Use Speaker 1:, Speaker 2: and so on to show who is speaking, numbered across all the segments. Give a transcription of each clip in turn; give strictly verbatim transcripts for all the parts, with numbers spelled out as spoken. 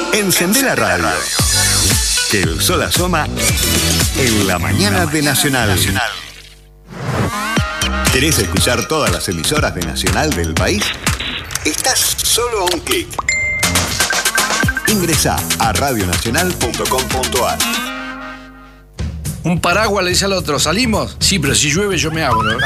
Speaker 1: Encendé la radio. Que el sol asoma en la mañana de Nacional. ¿Querés escuchar todas las emisoras de Nacional del país? Estás solo a un clic. Ingresá a radio nacional punto com punto a r.
Speaker 2: Un paraguas le dice al otro, ¿salimos? Sí, pero si llueve yo me abro.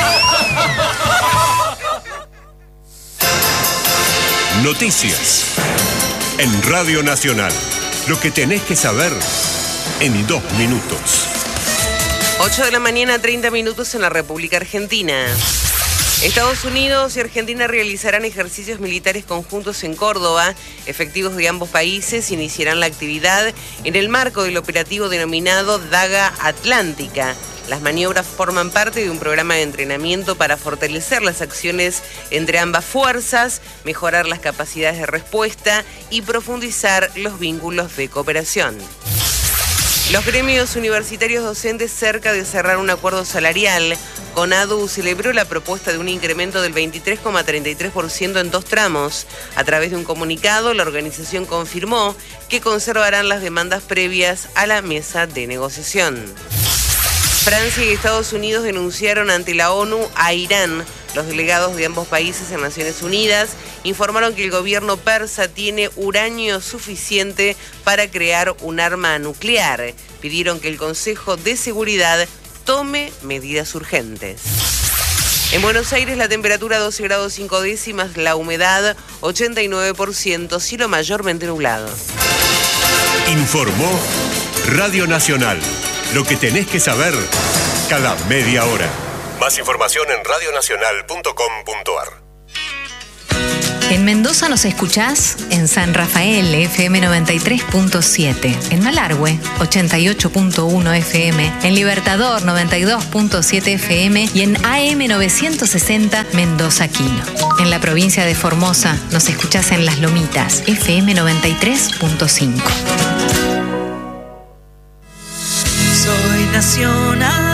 Speaker 3: Noticias en Radio Nacional. Lo que tenés que saber en dos minutos.
Speaker 4: ocho de la mañana, treinta minutos en la República Argentina. Estados Unidos y Argentina realizarán ejercicios militares conjuntos en Córdoba. Efectivos de ambos países iniciarán la actividad en el marco del operativo denominado Daga Atlántica. Las maniobras forman parte de un programa de entrenamiento para fortalecer las acciones entre ambas fuerzas, mejorar las capacidades de respuesta y profundizar los vínculos de cooperación. Los gremios universitarios docentes cerca de cerrar un acuerdo salarial. CONADU celebró la propuesta de un incremento del veintitrés coma treinta y tres por ciento en dos tramos. A través de un comunicado, la organización confirmó que conservarán las demandas previas a la mesa de negociación. Francia y Estados Unidos denunciaron ante la ONU a Irán. Los delegados de ambos países en Naciones Unidas informaron que el gobierno persa tiene uranio suficiente para crear un arma nuclear. Pidieron que el Consejo de Seguridad tome medidas urgentes. En Buenos Aires la temperatura doce grados cinco décimas, la humedad ochenta y nueve por ciento, cielo mayormente nublado.
Speaker 3: Informó Radio Nacional. Lo que tenés que saber cada media hora. Más información en radio nacional punto com punto a r.
Speaker 5: En Mendoza nos escuchás en San Rafael, F M noventa y tres punto siete. En Malargüe, ochenta y ocho punto uno F M. En Libertador, noventa y dos punto siete F M. Y en A M novecientos sesenta, Mendoza Quino. En la provincia de Formosa nos escuchás en Las Lomitas, F M noventa y tres punto cinco.
Speaker 6: Soy nacional.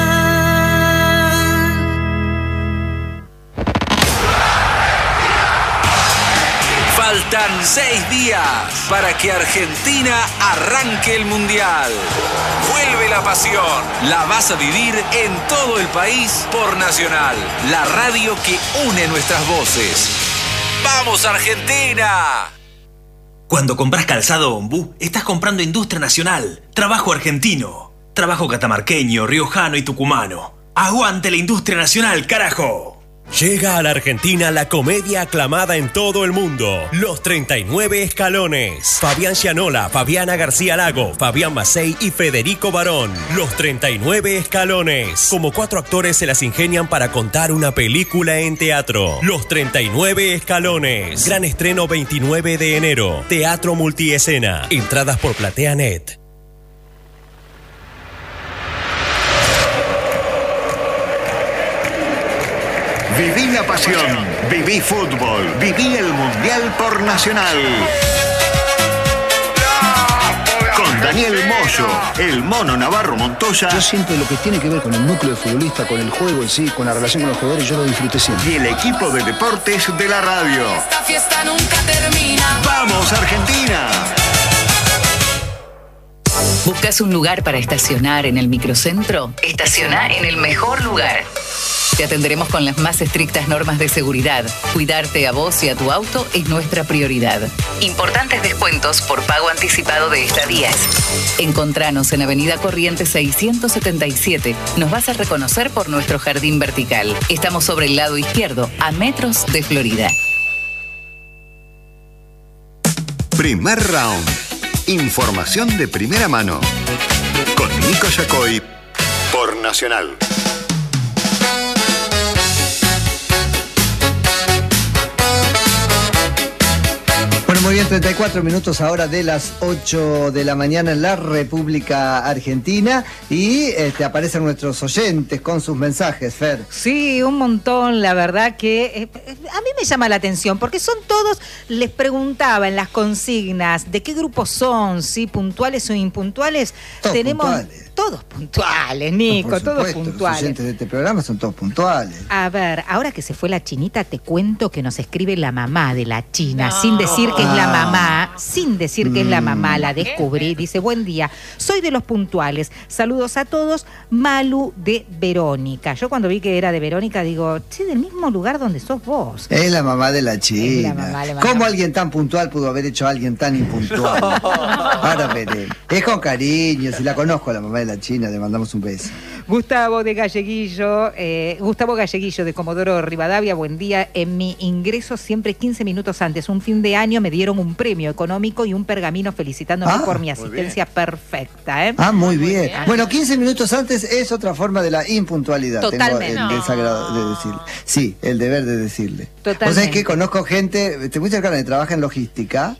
Speaker 7: Faltan seis días para que Argentina arranque el Mundial. Vuelve la pasión. La vas a vivir en todo el país por Nacional, la radio que une nuestras voces. ¡Vamos, Argentina!
Speaker 8: Cuando compras calzado Ombú, estás comprando industria nacional, trabajo argentino, trabajo catamarqueño, riojano y tucumano. ¡Aguante la industria nacional, carajo!
Speaker 9: Llega a la Argentina la comedia aclamada en todo el mundo, Los treinta y nueve Escalones. Fabián Gianola, Fabiana García Lago, Fabián Macei y Federico Barón. Los treinta y nueve Escalones. Como cuatro actores se las ingenian para contar una película en teatro. Los treinta y nueve Escalones. Gran estreno veintinueve de enero. Teatro Multiescena. Entradas por PlateaNet.
Speaker 1: Viví la pasión, viví fútbol, viví el Mundial por Nacional. Con Daniel Moyo, el Mono Navarro Montoya.
Speaker 10: Yo siento lo que tiene que ver con el núcleo de futbolista, con el juego en sí, con la relación con los jugadores, yo lo disfruté siempre.
Speaker 1: Y el equipo de deportes de la radio.
Speaker 6: Esta fiesta nunca termina.
Speaker 1: ¡Vamos, Argentina!
Speaker 11: ¿Buscas un lugar para estacionar en el microcentro? Estaciona en el mejor lugar. Te atenderemos con las más estrictas normas de seguridad. Cuidarte a vos y a tu auto es nuestra prioridad. Importantes descuentos por pago anticipado de estadías. Encontranos en Avenida Corrientes seiscientos setenta y siete. Nos vas a reconocer por nuestro jardín vertical. Estamos sobre el lado izquierdo, a metros de Florida.
Speaker 1: Primer round. Información de primera mano. Con Nico Yacoy por Nacional.
Speaker 12: Muy bien, treinta y cuatro minutos ahora de las ocho de la mañana en la República Argentina y este, aparecen nuestros oyentes con sus mensajes, Fer.
Speaker 13: Sí, un montón, la verdad que eh, a mí me llama la atención porque son todos, les preguntaba en las consignas de qué grupos son, si puntuales o impuntuales.
Speaker 12: Todos
Speaker 13: Tenemos
Speaker 12: puntuales.
Speaker 13: todos puntuales, Nico,
Speaker 12: Por
Speaker 13: todos
Speaker 12: supuesto,
Speaker 13: puntuales.
Speaker 12: Los oyentes de este programa son todos puntuales.
Speaker 13: A ver, ahora que se fue la chinita, te cuento que nos escribe la mamá de la china, no. sin decir que es la mamá, sin decir que es la mamá, la descubrí. Dice, buen día, soy de los puntuales, saludos a todos, Malu de Verónica. Yo cuando vi que era de Verónica, digo, sí, del mismo lugar donde sos vos.
Speaker 12: Es la mamá de la china. La mamá, la mamá. ¿Cómo alguien tan puntual pudo haber hecho a alguien tan impuntual? No. Ahora veré. Es con cariño, si la conozco a la mamá de la china, le mandamos un beso.
Speaker 13: Gustavo de Galleguillo, eh, Gustavo Galleguillo de Comodoro Rivadavia, buen día. En mi ingreso siempre quince minutos antes, un fin de año, me dieron un premio económico y un pergamino felicitándome ah, por mi asistencia perfecta. ¿eh?
Speaker 12: Ah, muy bien. muy bien. Bueno, quince minutos antes es otra forma de la impuntualidad.
Speaker 13: Totalmente.
Speaker 12: Tengo el desagrado de decirle. Sí, el deber de decirle.
Speaker 13: Totalmente.
Speaker 12: O sea, es que conozco gente muy cercana que trabaja en logística.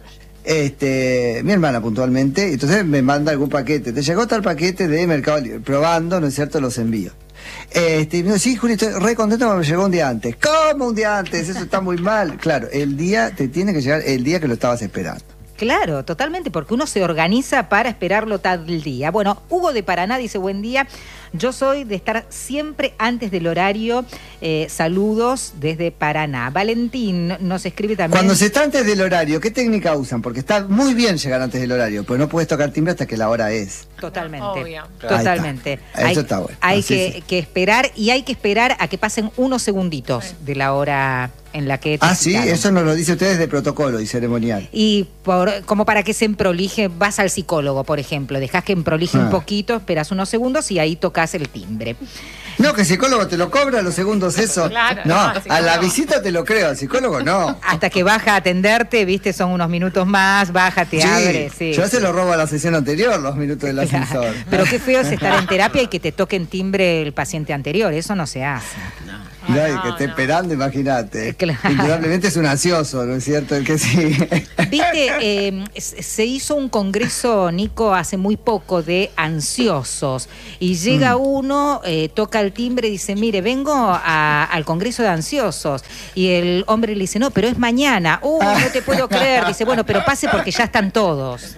Speaker 12: Este, mi hermana puntualmente, entonces me manda algún paquete. Te llegó tal paquete de Mercado Libre, probando, ¿no es cierto?, los envíos. Este, y me dice, sí, Juli, estoy re contento porque me llegó un día antes. ¿Cómo un día antes? Eso está muy mal. Claro, el día te tiene que llegar el día que lo estabas esperando.
Speaker 13: Claro, totalmente, porque uno se organiza para esperarlo tal día. Bueno, Hugo de Paraná dice, buen día, yo soy de estar siempre antes del horario, eh, saludos desde Paraná. Valentín nos escribe también...
Speaker 12: Cuando se está antes del horario, ¿qué técnica usan? Porque está muy bien llegar antes del horario, pero no puedes tocar timbre hasta que la hora es.
Speaker 13: Totalmente,
Speaker 14: Obvio.
Speaker 13: totalmente.
Speaker 12: Ahí está.
Speaker 13: Hay,
Speaker 12: Eso está bueno.
Speaker 13: Hay
Speaker 12: Así
Speaker 13: que,
Speaker 12: sí.
Speaker 13: que esperar, y hay que esperar a que pasen unos segunditos sí. de la hora en la que...
Speaker 12: Ah, sí, citaron. Eso nos lo dice ustedes de protocolo y ceremonial.
Speaker 13: Y por, como para que se emprolije, vas al psicólogo, por ejemplo, dejás que emprolije ah. un poquito, esperas unos segundos y ahí tocas el timbre.
Speaker 12: No, que el psicólogo te lo cobra los segundos eso.
Speaker 14: Claro,
Speaker 12: no,
Speaker 14: no
Speaker 12: a la visita te lo creo, al psicólogo no.
Speaker 13: Hasta que baja a atenderte, viste, son unos minutos más, baja, te
Speaker 12: sí,
Speaker 13: abre. Sí,
Speaker 12: yo
Speaker 13: sí.
Speaker 12: se lo robo a la sesión anterior, los minutos del claro. ascensor.
Speaker 13: Pero qué feo es estar en terapia y que te toquen timbre el paciente anterior, eso no se hace.
Speaker 12: No. No,
Speaker 14: no,
Speaker 12: que esté
Speaker 14: no.
Speaker 12: esperando, imagínate.
Speaker 13: Claro.
Speaker 12: Indudablemente es un ansioso, ¿no es cierto? El que sí.
Speaker 13: Viste, eh, se hizo un congreso, Nico, hace muy poco de ansiosos. Y llega mm. uno, eh, toca el timbre y dice, mire, vengo a, al congreso de ansiosos. Y el hombre le dice, no, pero es mañana. Uh, no te puedo creer. Dice, bueno, pero pase porque ya están todos.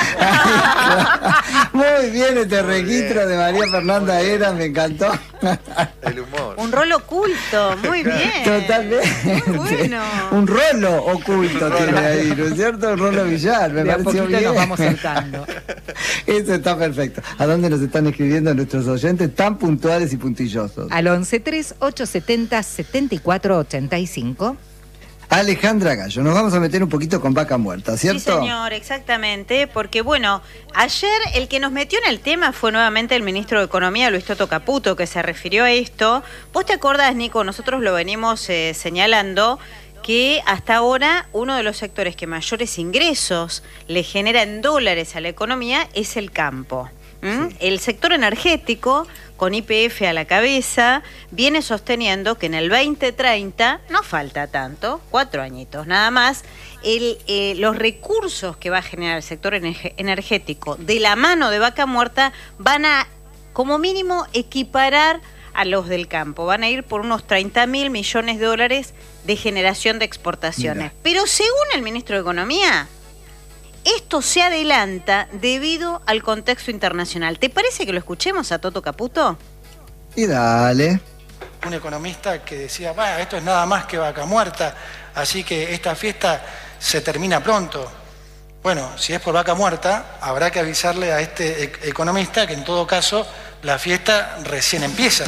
Speaker 12: Muy bien este muy registro bien. de María Fernanda Era, me encantó.
Speaker 15: El humor.
Speaker 14: Un rol oculto, muy bien.
Speaker 12: Totalmente.
Speaker 14: Muy bueno.
Speaker 12: Un rolo oculto Un tiene ahí, ¿no es cierto? Un rolo billar, me
Speaker 13: de
Speaker 12: pareció bien.
Speaker 13: Nos vamos saltando.
Speaker 12: Eso está perfecto. ¿A dónde nos están escribiendo nuestros oyentes tan puntuales y puntillosos?
Speaker 13: Al once tres ocho setenta setenta y cuatro ochenta y cinco.
Speaker 12: Alejandra Gallo, nos vamos a meter un poquito con Vaca Muerta, ¿cierto?
Speaker 14: Sí, señor, exactamente, porque bueno, ayer el que nos metió en el tema fue nuevamente el ministro de Economía, Luis Toto Caputo, que se refirió a esto. ¿Vos te acordás, Nico? Nosotros lo venimos eh, señalando, que hasta ahora uno de los sectores que mayores ingresos le genera en dólares a la economía es el campo. ¿Mm? Sí. El sector energético, con Y P F a la cabeza, viene sosteniendo que en el veinte treinta, no falta tanto, cuatro añitos nada más, el, eh, los recursos que va a generar el sector energético de la mano de Vaca Muerta van a, como mínimo, equiparar a los del campo. Van a ir por unos treinta mil millones de dólares de generación de exportaciones. Mira. Pero según el ministro de Economía, esto se adelanta debido al contexto internacional. ¿Te parece que lo escuchemos a Toto Caputo?
Speaker 12: Y dale.
Speaker 16: Un economista que decía, bueno, esto es nada más que Vaca Muerta, así que esta fiesta se termina pronto. Bueno, si es por Vaca Muerta, habrá que avisarle a este economista que en todo caso la fiesta recién empieza.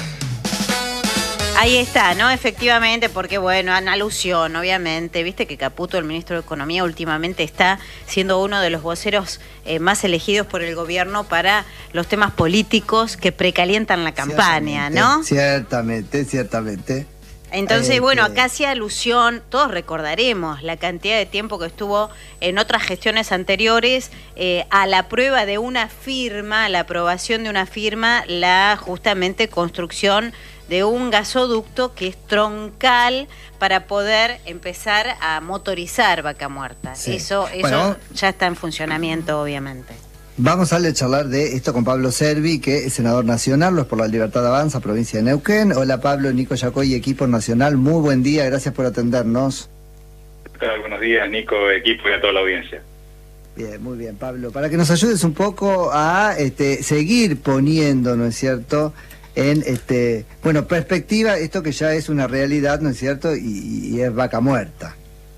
Speaker 14: Ahí está, ¿no? Efectivamente, porque bueno, en alusión, obviamente, viste que Caputo, el ministro de Economía, últimamente está siendo uno de los voceros eh, más elegidos por el gobierno para los temas políticos que precalientan la campaña, ¿no?
Speaker 12: Ciertamente, ciertamente.
Speaker 14: Entonces,
Speaker 12: este...
Speaker 14: bueno, acá hacía alusión, todos recordaremos la cantidad de tiempo que estuvo en otras gestiones anteriores eh, a la prueba de una firma, a la aprobación de una firma, la justamente construcción de un gasoducto que es troncal para poder empezar a motorizar Vaca Muerta. Sí. Eso, eso bueno, ya está en funcionamiento, obviamente.
Speaker 12: Vamos a charlar de esto con Pablo Servi, que es senador nacional, Los por la Libertad Avanza, provincia de Neuquén. Hola Pablo, Nico Yacoy, equipo nacional, muy buen día, gracias por atendernos.
Speaker 17: Buenos días, Nico, equipo y a toda la audiencia.
Speaker 12: Bien, muy bien, Pablo. Para que nos ayudes un poco a este, seguir poniendo, ¿no es cierto?, en este, bueno, perspectiva, esto que ya es una realidad, ¿no es cierto?, y, y es vaca muerta.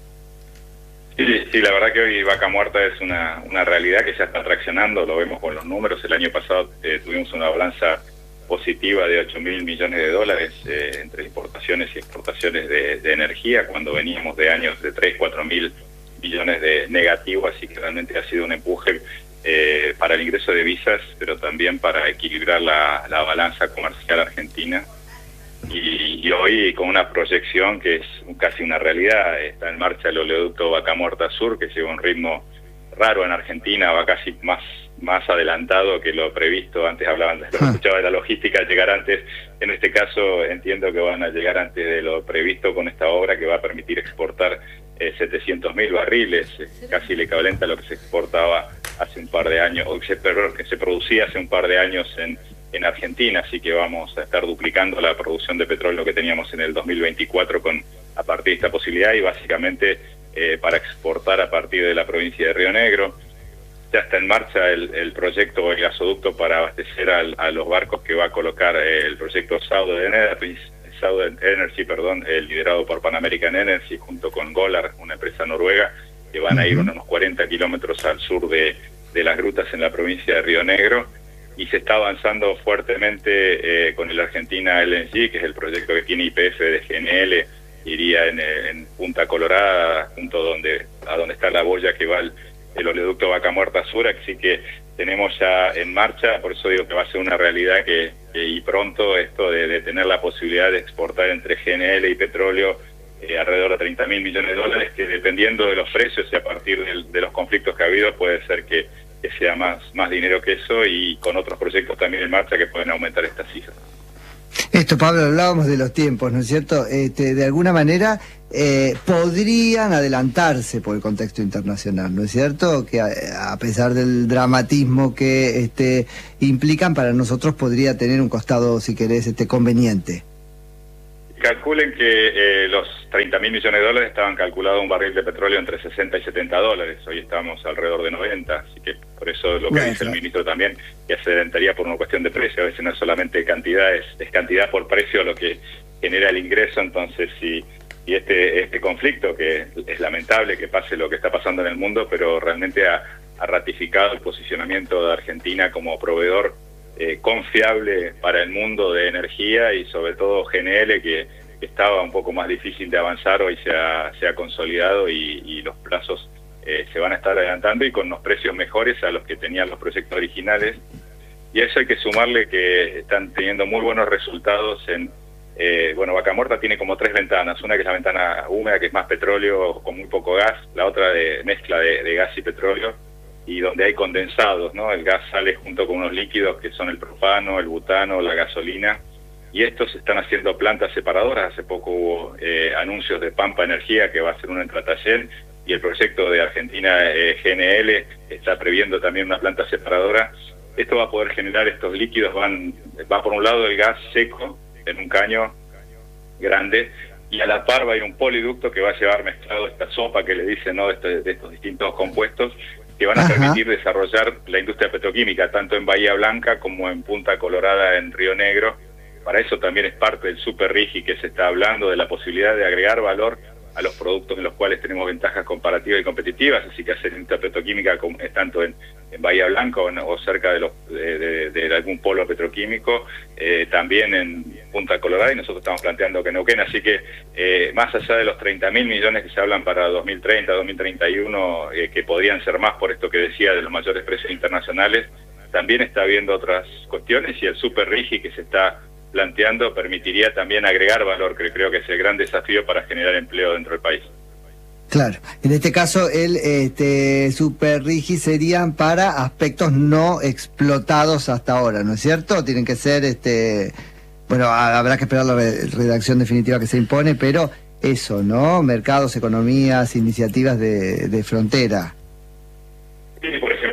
Speaker 17: Sí, sí, la verdad que hoy vaca muerta es una, una realidad que ya está traccionando, lo vemos con los números. El año pasado eh, tuvimos una balanza positiva de ocho mil millones de dólares eh, entre importaciones y exportaciones de, de energía, cuando veníamos de años de tres, cuatro mil millones de negativo, así que realmente ha sido un empuje eh, para el ingreso de divisas, pero también para equilibrar la, la balanza comercial argentina. Y, y hoy con una proyección que es casi una realidad, está en marcha el oleoducto Vaca Muerta Sur, que lleva un ritmo raro en Argentina, va casi más más adelantado que lo previsto. Antes hablaban, lo escuchaba de la logística, llegar antes. En este caso entiendo que van a llegar antes de lo previsto con esta obra que va a permitir exportar eh, setecientos mil barriles, eh, casi el equivalente a lo que se exportaba hace un par de años, o que se, perdón, que se producía hace un par de años en, en Argentina, así que vamos a estar duplicando la producción de petróleo que teníamos en el dos mil veinticuatro con a partir de esta posibilidad, y básicamente eh, para exportar a partir de la provincia de Río Negro. Ya está en marcha el, el proyecto, el gasoducto para abastecer al, a los barcos que va a colocar eh, el proyecto Southern Energy, Southern Energy perdón, eh, liderado por Pan American Energy junto con Golar, una empresa noruega, que van a ir unos cuarenta kilómetros al sur de, de las grutas en la provincia de Río Negro, y se está avanzando fuertemente eh, con el Argentina L N G, que es el proyecto que tiene Y P F de G N L, iría en, en Punta Colorada, junto donde, a donde está la boya que va el el oleoducto Vaca Muerta Sur, así que tenemos ya en marcha, por eso digo que va a ser una realidad que, que y pronto esto de, de tener la posibilidad de exportar entre G N L y petróleo eh, alrededor de treinta mil millones de dólares, que dependiendo de los precios y a partir de, de los conflictos que ha habido puede ser que, que sea más, más dinero que eso, y con otros proyectos también en marcha que pueden aumentar estas cifras.
Speaker 12: Esto, Pablo, hablábamos de los tiempos, ¿no es cierto? Este, de alguna manera eh, podrían adelantarse por el contexto internacional, ¿no es cierto? Que a, a pesar del dramatismo que este, implican, para nosotros podría tener un costado, si querés, este, conveniente.
Speaker 17: Calculen que eh, los treinta mil millones de dólares estaban calculados un barril de petróleo entre sesenta y setenta dólares. Hoy estamos alrededor de noventa, así que por eso lo que bueno, dice el ministro también, que se adelantaría por una cuestión de precio. A veces no es solamente cantidad, es, es cantidad por precio lo que genera el ingreso. Entonces, si, si este, este conflicto, que es lamentable que pase lo que está pasando en el mundo, pero realmente ha, ha ratificado el posicionamiento de Argentina como proveedor Eh, confiable para el mundo de energía, y sobre todo G N L, que, que estaba un poco más difícil de avanzar, hoy se ha, se ha consolidado y, y los plazos eh, se van a estar adelantando y con unos precios mejores a los que tenían los proyectos originales. Y a eso hay que sumarle que están teniendo muy buenos resultados en, eh, bueno, Vaca Muerta tiene como tres ventanas, una que es la ventana húmeda, que es más petróleo con muy poco gas, la otra de mezcla de, de gas y petróleo, y donde hay condensados, ¿no? El gas sale junto con unos líquidos que son el propano, el butano, la gasolina, y estos están haciendo plantas separadoras. Hace poco hubo eh, anuncios de Pampa Energía, que va a ser una en Tratayén, y el proyecto de Argentina eh, G N L está previendo también una planta separadora. Esto va a poder generar estos líquidos, van va por un lado el gas seco en un caño grande, y a la par va a ir un poliducto que va a llevar mezclado esta sopa que le dicen, ¿no?, de, este, de estos distintos compuestos, que van a Ajá. permitir desarrollar la industria petroquímica, tanto en Bahía Blanca como en Punta Colorada, en Río Negro. Para eso también es parte del Super RIGI que se está hablando, de la posibilidad de agregar valor a los productos en los cuales tenemos ventajas comparativas y competitivas, así que hacer industria petroquímica tanto en, en Bahía Blanca o, en, o cerca de, los, de, de, de algún polo petroquímico, eh, también en Punta Colorada, y nosotros estamos planteando que Neuquén, así que eh, más allá de los treinta mil millones que se hablan para dos mil treinta, dos mil treinta y uno, eh, que podrían ser más por esto que decía de los mayores precios internacionales, también está habiendo otras cuestiones, y el Super RIGI que se está planteando permitiría también agregar valor, que creo que es el gran desafío para generar empleo dentro del país.
Speaker 12: Claro, en este caso el este, Super RIGI serían para aspectos no explotados hasta ahora, ¿no es cierto? Tienen que ser, este bueno, habrá que esperar la redacción definitiva que se impone, pero eso, ¿no? Mercados, economías, iniciativas de, de frontera.
Speaker 17: Sí, por ejemplo,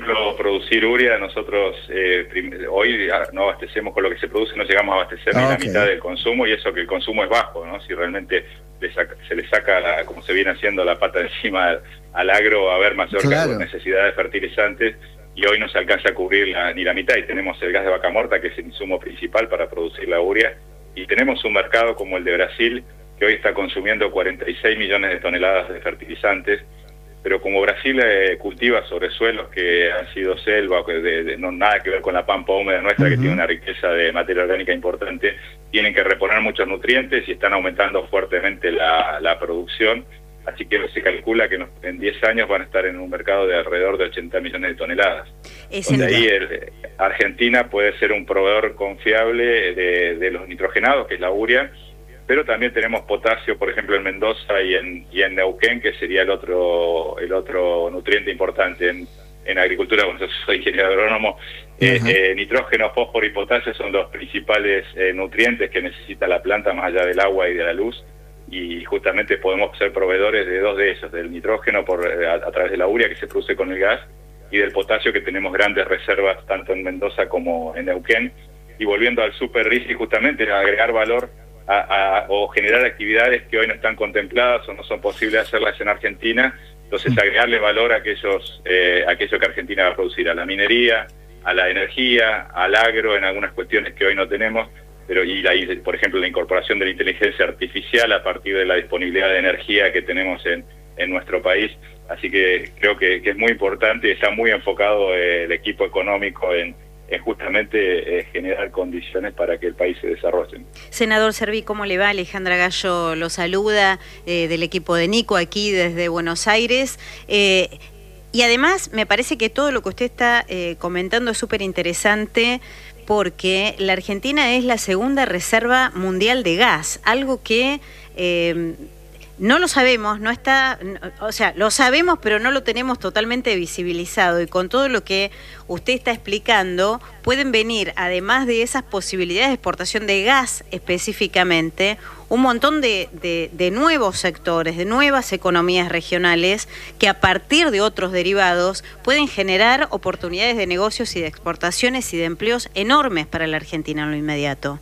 Speaker 17: ejemplo, producir urea, nosotros eh, hoy no abastecemos con lo que se produce, no llegamos a abastecer ni
Speaker 12: Ah,
Speaker 17: la
Speaker 12: ok.
Speaker 17: mitad del consumo, y eso que el consumo es bajo, ¿no? Si realmente le saca- se le saca, la- como se viene haciendo, la pata de encima al, al agro, va a haber mayor
Speaker 12: Claro.
Speaker 17: necesidad de fertilizantes, y hoy no se alcanza a cubrir la- ni la mitad, y tenemos el gas de vaca muerta, que es el insumo principal para producir la urea, y tenemos un mercado como el de Brasil, que hoy está consumiendo cuarenta y seis millones de toneladas de fertilizantes, pero como Brasil eh, cultiva sobre suelos que han sido selva, que de, de- no nada que ver con la pampa húmeda nuestra, que tiene una riqueza de materia orgánica importante, tienen que reponer muchos nutrientes y están aumentando fuertemente la, la producción, así que se calcula que nos- en diez años van a estar en un mercado de alrededor de ochenta millones de toneladas.
Speaker 14: Es
Speaker 17: Donde
Speaker 14: en-
Speaker 17: ahí el- Argentina puede ser un proveedor confiable de, de los nitrogenados, que es la urea, pero también tenemos potasio, por ejemplo, en Mendoza y en, y en Neuquén, que sería el otro el otro nutriente importante en, en agricultura. Bueno, yo soy ingeniero agrónomo. Eh, eh, nitrógeno, fósforo y potasio son los principales eh, nutrientes que necesita la planta, más allá del agua y de la luz, y justamente podemos ser proveedores de dos de esos, del nitrógeno por eh, a, a través de la urea que se produce con el gas, y del potasio, que tenemos grandes reservas tanto en Mendoza como en Neuquén. Y volviendo al Super RIGI, justamente agregar valor A, a, o generar actividades que hoy no están contempladas o no son posibles hacerlas en Argentina, entonces agregarle valor a aquellos, eh, a aquello que Argentina va a producir, a la minería, a la energía, al agro, en algunas cuestiones que hoy no tenemos, pero y la, por ejemplo la incorporación de la inteligencia artificial a partir de la disponibilidad de energía que tenemos en, en nuestro país, así que creo que, que es muy importante y está muy enfocado eh, el equipo económico en es justamente eh, generar condiciones para que el país se desarrolle.
Speaker 14: Senador Serví, ¿cómo le va? Alejandra Gallo lo saluda, eh, del equipo de Nico aquí desde Buenos Aires. Eh, y además me parece que todo lo que usted está eh, comentando es súper interesante, porque la Argentina es la segunda reserva mundial de gas, algo que eh, no lo sabemos, no está, o sea, lo sabemos, pero no lo tenemos totalmente visibilizado, y con todo lo que usted está explicando, pueden venir, además de esas posibilidades de exportación de gas específicamente, un montón de, de, de nuevos sectores, de nuevas economías regionales, que a partir de otros derivados pueden generar oportunidades de negocios y de exportaciones y de empleos enormes para la Argentina en lo inmediato.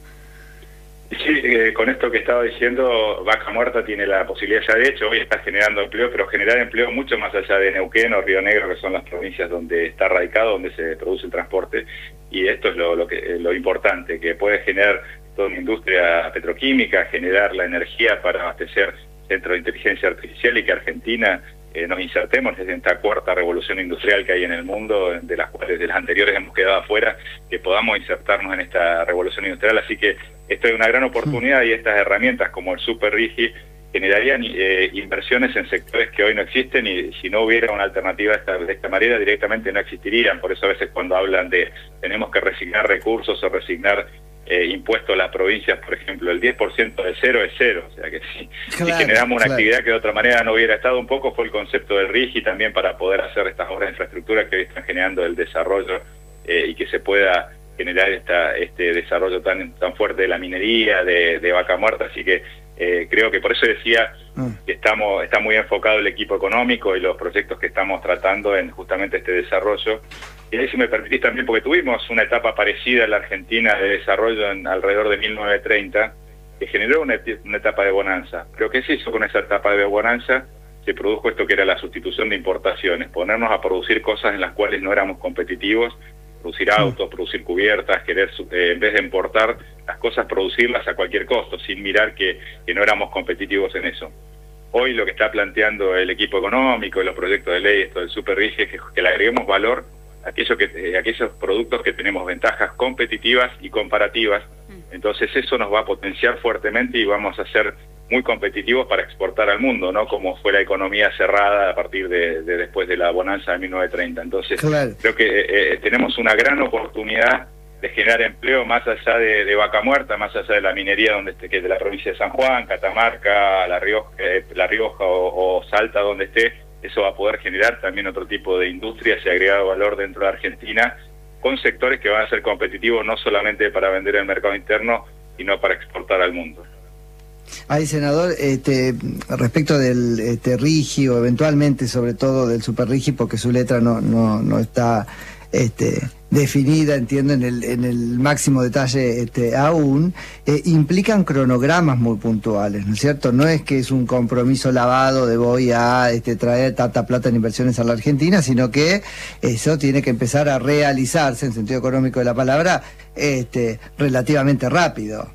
Speaker 17: Sí, eh, con esto que estaba diciendo, Vaca Muerta tiene la posibilidad, ya de hecho hoy está generando empleo, pero generar empleo mucho más allá de Neuquén o Río Negro, que son las provincias donde está radicado, donde se produce el transporte, y esto es lo, lo, que, lo importante, que puede generar toda una industria petroquímica, generar la energía para abastecer centros de inteligencia artificial, y que Argentina eh, nos insertemos en esta cuarta revolución industrial que hay en el mundo, de las cuales de las anteriores hemos quedado afuera, que podamos insertarnos en esta revolución industrial. Así que esto es una gran oportunidad, y estas herramientas como el Super RIGI generarían eh, inversiones en sectores que hoy no existen, y si no hubiera una alternativa de esta, de esta manera directamente no existirían. Por eso a veces cuando hablan de tenemos que resignar recursos o resignar eh, impuestos a las provincias, por ejemplo, el diez por ciento de cero es cero, o sea que si,
Speaker 12: Claro,
Speaker 17: si generamos una
Speaker 12: claro.
Speaker 17: actividad que de otra manera no hubiera estado, un poco fue el concepto del RIGI también para poder hacer estas obras de infraestructura que hoy están generando el desarrollo eh, y que se pueda generar esta, este desarrollo tan tan fuerte de la minería, de, de Vaca Muerta, así que eh, creo que por eso decía que estamos está muy enfocado el equipo económico y los proyectos que estamos tratando en justamente este desarrollo. Y ahí, si me permitís también, porque tuvimos una etapa parecida en la Argentina de desarrollo en alrededor de mil novecientos treinta, que generó una, una etapa de bonanza. Pero ¿qué se hizo con esa etapa de bonanza? Se produjo esto que era la sustitución de importaciones, ponernos a producir cosas en las cuales no éramos competitivos, producir autos, producir cubiertas, querer, eh, en vez de importar las cosas, producirlas a cualquier costo, sin mirar que, que no éramos competitivos en eso. Hoy lo que está planteando el equipo económico y los proyectos de ley, esto del Super RIGI, es que, que le agreguemos valor a aquello que, eh, aquellos productos que tenemos ventajas competitivas y comparativas. Entonces eso nos va a potenciar fuertemente y vamos a ser muy competitivos para exportar al mundo, ¿no? Como fue la economía cerrada a partir de, de después de la bonanza de mil novecientos treinta. Entonces,
Speaker 12: Claro.
Speaker 17: creo que eh, tenemos una gran oportunidad de generar empleo más allá de, de Vaca Muerta, más allá de la minería donde esté, que de la provincia de San Juan, Catamarca, La Rioja, eh, La Rioja o, o Salta, donde esté. Eso va a poder generar también otro tipo de industrias y agregado valor dentro de Argentina, con sectores que van a ser competitivos no solamente para vender en el mercado interno, sino para exportar al mundo.
Speaker 12: Ay, senador, este, respecto del este, RIGI o eventualmente sobre todo del Super RIGI, porque su letra no, no, no está este, definida, entiendo, en el, en el máximo detalle este, aún, eh, implican cronogramas muy puntuales, ¿no es cierto? No es que es un compromiso lavado de voy a este, traer tanta plata en inversiones a la Argentina, sino que eso tiene que empezar a realizarse, en sentido económico de la palabra, este, relativamente rápido.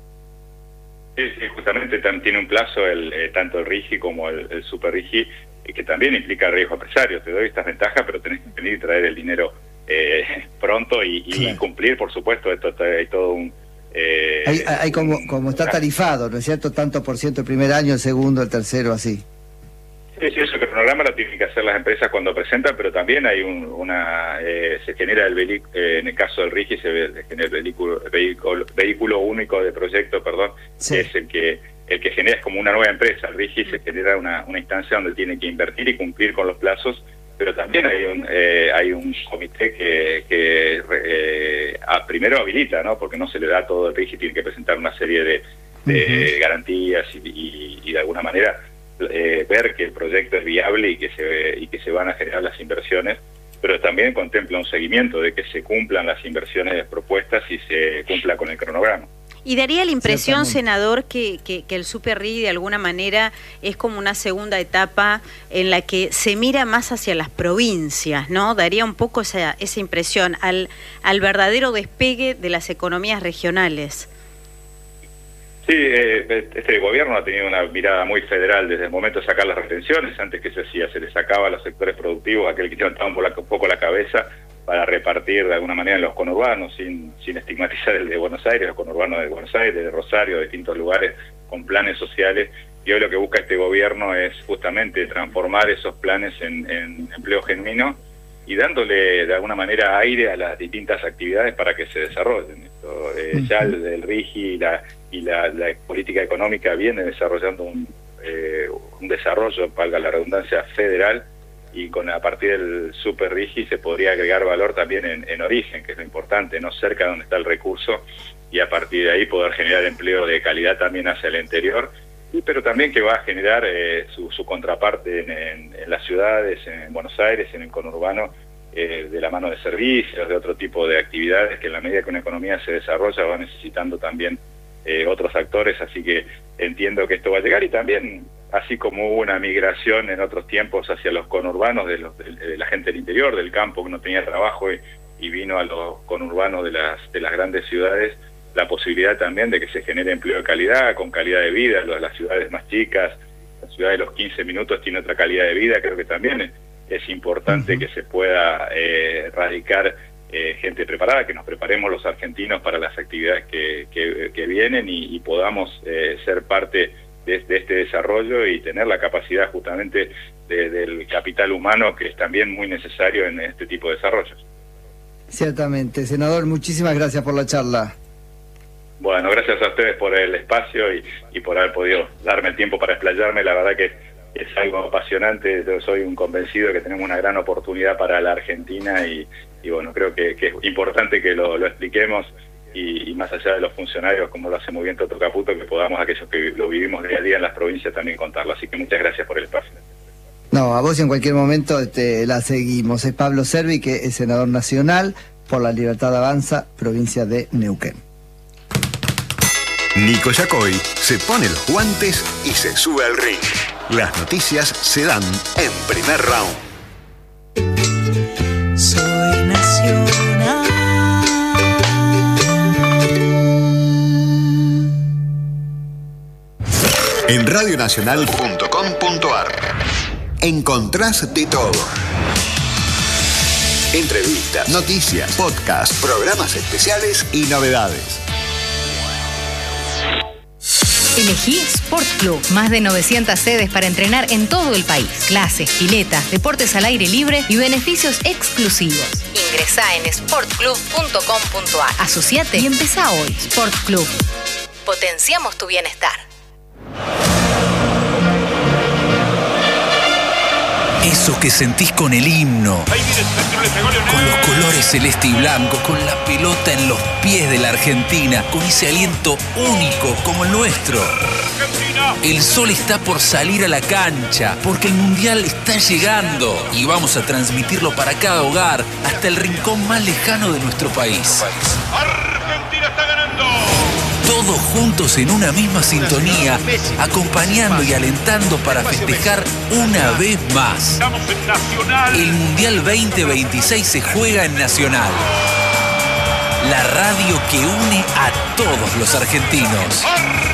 Speaker 17: Sí, sí, justamente tam- tiene un plazo el, eh, tanto el RIGI como el, el Super RIGI, eh, que también implica riesgo empresario. Te doy estas ventajas, pero tenés que venir y traer el dinero eh, pronto y, y claro. cumplir, por supuesto. Esto hay todo un... Eh,
Speaker 12: hay hay como, como está tarifado, ¿no es cierto? Tanto por ciento el primer año, el segundo, el tercero, así.
Speaker 17: Sí, sí, eso que el programa lo tienen que hacer las empresas cuando presentan, pero también hay un, una eh, se genera el vehículo, eh, en el caso del RIGI se, ve, se genera el vehículo, vehículo, vehículo único de proyecto, perdón, sí. que es el que el que genera es como una nueva empresa. El RIGI se genera una, una instancia donde tiene que invertir y cumplir con los plazos, pero también hay un eh, hay un comité que, que eh, a, primero habilita, ¿no? Porque no se le da todo el RIGI, tiene que presentar una serie de, de uh-huh. garantías y, y, y de alguna manera Eh, ver que el proyecto es viable y que se y que se van a generar las inversiones, pero también contempla un seguimiento de que se cumplan las inversiones propuestas y se cumpla con el cronograma.
Speaker 14: Y daría la impresión, senador, que, que, que el Super RIGI de alguna manera es como una segunda etapa en la que se mira más hacia las provincias, ¿no? Daría un poco esa, esa impresión al, al verdadero despegue de las economías regionales.
Speaker 17: Sí, eh, este gobierno ha tenido una mirada muy federal desde el momento de sacar las retenciones. Antes que se hacía, se le sacaba a los sectores productivos, aquel que levantaba un, un poco la cabeza para repartir de alguna manera en los conurbanos, sin, sin estigmatizar el de Buenos Aires, los conurbanos de Buenos Aires, de Rosario, de distintos lugares, con planes sociales. Y hoy lo que busca este gobierno es justamente transformar esos planes en, en empleo genuino y dándole de alguna manera aire a las distintas actividades para que se desarrollen. Esto, eh, ya el, el RIGI y la y la, la política económica viene desarrollando un, eh, un desarrollo, valga la redundancia, federal, y con a partir del Super RIGI se podría agregar valor también en, en origen, que es lo importante, no cerca de donde está el recurso, y a partir de ahí poder generar empleo de calidad también hacia el interior, y, pero también que va a generar eh, su, su contraparte en, en, en las ciudades, en Buenos Aires, en el conurbano, eh, de la mano de servicios, de otro tipo de actividades que en la medida que una economía se desarrolla va necesitando también Eh, otros actores, así que entiendo que esto va a llegar. Y también, así como hubo una migración en otros tiempos hacia los conurbanos de, los, de, de la gente del interior, del campo, que no tenía trabajo y, y vino a los conurbanos de las, de las grandes ciudades, la posibilidad también de que se genere empleo de calidad, con calidad de vida. Las ciudades más chicas, la ciudad de los quince minutos tiene otra calidad de vida. Creo que también es, es importante uh-huh. que se pueda eh, radicar Eh, gente preparada, que nos preparemos los argentinos para las actividades que, que, que vienen y, y podamos eh, ser parte de, de este desarrollo y tener la capacidad justamente de, del capital humano, que es también muy necesario en este tipo de desarrollos.
Speaker 12: Ciertamente. Senador, muchísimas gracias por la charla.
Speaker 17: Bueno, gracias a ustedes por el espacio y, y por haber podido darme el tiempo para explayarme. La verdad que es algo apasionante. Yo soy un convencido de que tenemos una gran oportunidad para la Argentina y y bueno, creo que, que es importante que lo, lo expliquemos y, y más allá de los funcionarios, como lo hace muy bien Toto Caputo, que podamos, aquellos que lo vivimos día a día en las provincias, también contarlo. Así que muchas gracias por el espacio.
Speaker 12: No, a vos en cualquier momento este, la seguimos. Es Pablo Servi, que es senador nacional por la Libertad Avanza, provincia de Neuquén.
Speaker 1: Nico Yacoy se pone los guantes y se sube al ring. Las noticias se dan en primer round.
Speaker 6: Soy nacional.
Speaker 1: En radio nacional punto com punto a r encontrás de todo. Entrevistas, noticias, podcasts, programas especiales y novedades.
Speaker 5: Elegí Sport Club. Más de novecientas sedes para entrenar en todo el país. Clases, piletas, deportes al aire libre y beneficios exclusivos. Ingresá en sport club punto com punto a r. Asociate y empezá hoy. Sport Club. Potenciamos tu bienestar.
Speaker 7: Eso que sentís con el himno, con los colores celeste y blanco, con la pelota en los pies de la Argentina, con ese aliento único como el nuestro. El sol está por salir a la cancha, porque el Mundial está llegando y vamos a transmitirlo para cada hogar, hasta el rincón más lejano de nuestro país.
Speaker 18: Argentina está ganando.
Speaker 7: Todos juntos en una misma sintonía, acompañando y alentando para festejar una vez más.
Speaker 18: Estamos en Nacional.
Speaker 7: El Mundial veinte veintiséis se juega en Nacional. La radio que une a todos los argentinos.